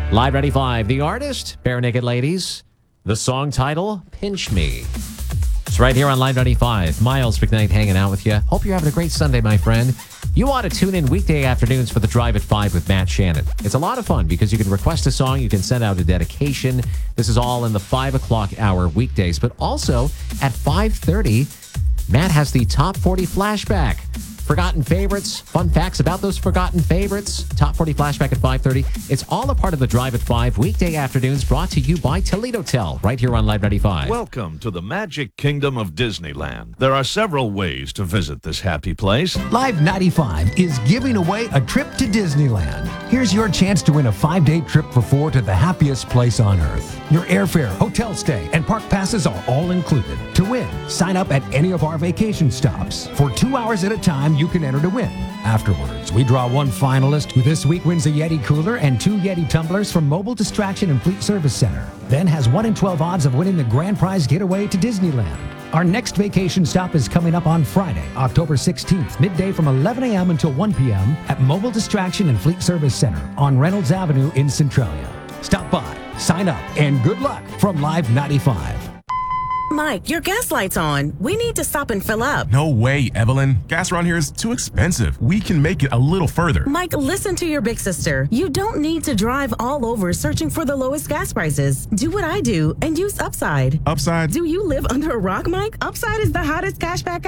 Live 95, the artist, Bare Naked Ladies. The song title, Pinch Me. It's right here on Live 95. Miles McKnight hanging out with you. Hope you're having a great Sunday, my friend. You ought to tune in weekday afternoons for the Drive at 5 with Matt Shannon. It's a lot of fun because you can request a song, you can send out a dedication. This is all in the 5 o'clock hour weekdays, but also at 5:30, Matt has the Top 40 Flashback. Forgotten favorites, fun facts about those forgotten favorites. Top 40 Flashback at 5:30. It's all a part of the Drive at 5 weekday afternoons, brought to you by Toledo Tel, right here on Live 95. Welcome to the Magic Kingdom of Disneyland. There are several ways to visit this happy place. Live 95 is giving away a trip to Disneyland. Here's your chance to win a 5-day trip for 4 to the happiest place on earth. Your airfare, hotel stay, and park passes are all included. To win, sign up at any of our vacation stops. For 2 hours at a time, you can enter to win. Afterwards, we draw one finalist who this week wins a Yeti cooler and 2 Yeti tumblers from Mobile Distraction and Fleet Service Center. Then has 1 in 12 odds of winning the grand prize getaway to Disneyland. Our next vacation stop is coming up on Friday, October 16th, midday from 11 a.m. until 1 p.m. at Mobile Distraction and Fleet Service Center on Reynolds Avenue in Centralia. Stop by, sign up, and good luck from Live 95. Mike, your gas light's on. We need to stop and fill up. No way, Evelyn. Gas around here is too expensive. We can make it a little further. Mike, listen to your big sister. You don't need to drive all over searching for the lowest gas prices. Do what I do and use Upside. Upside? Do you live under a rock, Mike? Upside is the hottest cashback